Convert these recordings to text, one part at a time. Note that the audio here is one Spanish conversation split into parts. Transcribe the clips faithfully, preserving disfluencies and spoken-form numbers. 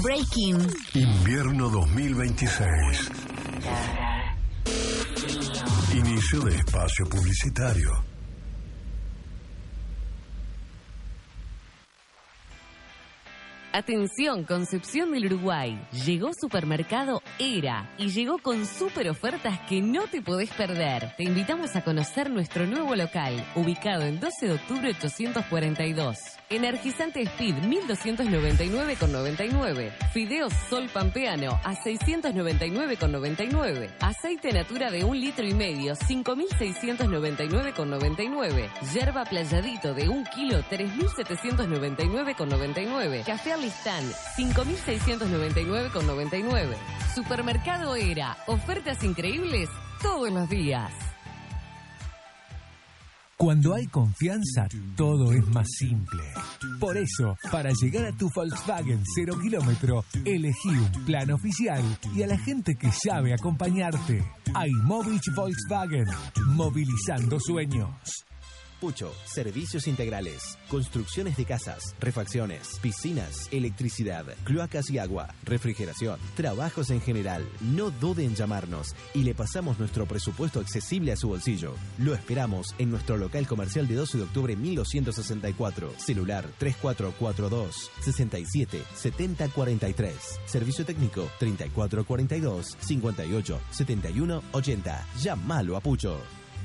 Breaking. Invierno dos mil veintiséis. Inicio de espacio publicitario. Atención, Concepción del Uruguay. Llegó Supermercado Era y llegó con super ofertas que no te podés perder. Te invitamos a conocer nuestro nuevo local, ubicado en doce de octubre ochocientos cuarenta y dos. Energizante Speed mil doscientos noventa y nueve con noventa y nueve. Fideos Sol Pampeano a seiscientos noventa y nueve con noventa y nueve. Aceite Natura de un litro y medio cinco mil seiscientos noventa y nueve con noventa y nueve. Yerba Playadito de un kilo tres mil setecientos noventa y nueve con noventa y nueve. Café Alistán cinco mil seiscientos noventa y nueve con noventa y nueve. Supermercado Era. Ofertas increíbles todos los días. Cuando hay confianza, todo es más simple. Por eso, para llegar a tu Volkswagen cero kilómetro, elegí un plan oficial y a la gente que sabe acompañarte. iMovich Volkswagen, movilizando sueños. Pucho, servicios integrales, construcciones de casas, refacciones, piscinas, electricidad, cloacas y agua, refrigeración, trabajos en general. No dude en llamarnos y le pasamos nuestro presupuesto accesible a su bolsillo. Lo esperamos en nuestro local comercial de doce de octubre mil doscientos sesenta y cuatro, celular tres cuatro cuatro dos, seis siete siete cero cuatro tres, servicio técnico treinta y cuatro cuarenta y dos, cincuenta y ocho setenta y uno ochenta. Llámalo a Pucho.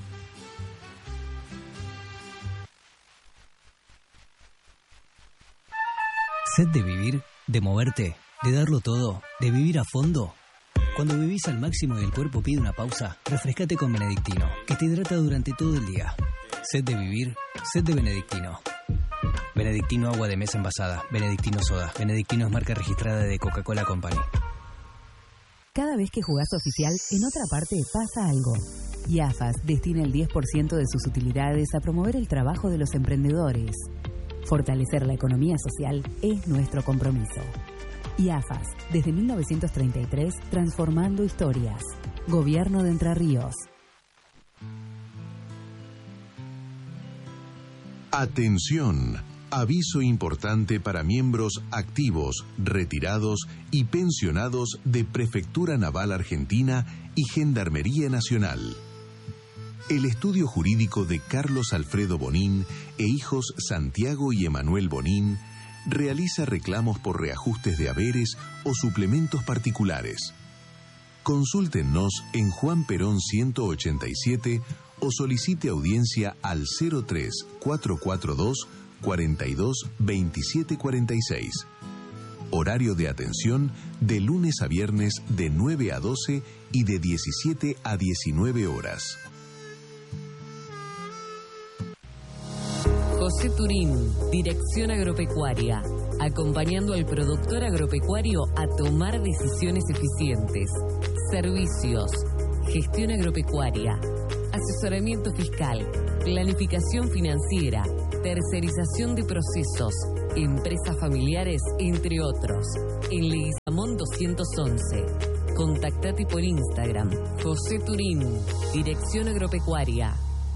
¿Sed de vivir? ¿De moverte? ¿De darlo todo? ¿De vivir a fondo? Cuando vivís al máximo y el cuerpo pide una pausa, refrescate con Benedictino, que te hidrata durante todo el día. ¿Sed de vivir? Sed de Benedictino. Benedictino agua de mesa envasada. Benedictino soda. Benedictino es marca registrada de Coca-Cola Company. Cada vez que jugás oficial, en otra parte pasa algo. Y A F A S destina el diez por ciento de sus utilidades a promover el trabajo de los emprendedores. Fortalecer la economía social es nuestro compromiso. Y A F A S, desde mil novecientos treinta y tres, transformando historias. Gobierno de Entre Ríos. Atención. Aviso importante para miembros activos, retirados y pensionados de Prefectura Naval Argentina y Gendarmería Nacional. El estudio jurídico de Carlos Alfredo Bonín e hijos Santiago y Emanuel Bonín realiza reclamos por reajustes de haberes o suplementos particulares. Consúltenos en Juan Perón ciento ochenta y siete o solicite audiencia al cero tres cuatro cuatro dos cuarenta y dos veintisiete cuarenta y seis. Horario de atención de lunes a viernes de nueve a doce y de diecisiete a diecinueve horas. José Turín, Dirección Agropecuaria, acompañando al productor agropecuario a tomar decisiones eficientes. Servicios, gestión agropecuaria, asesoramiento fiscal, planificación financiera, tercerización de procesos, empresas familiares, entre otros. En Leguizamón doscientos once. Contactate por Instagram. José Turín, Dirección Agropecuaria.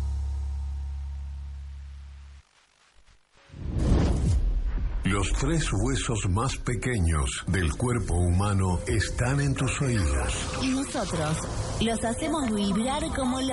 Los tres huesos más pequeños del cuerpo humano están en tus oídos. Y nosotros los hacemos vibrar como